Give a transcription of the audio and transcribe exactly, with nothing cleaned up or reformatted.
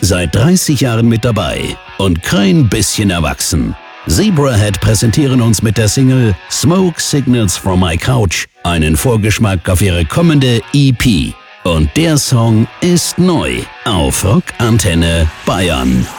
Seit dreißig Jahren mit dabei und kein bisschen erwachsen. Zebrahead präsentieren uns mit der Single Smoke Signals from My Couch einen Vorgeschmack auf ihre kommende E P. Und der Song ist neu auf Rock Antenne Bayern.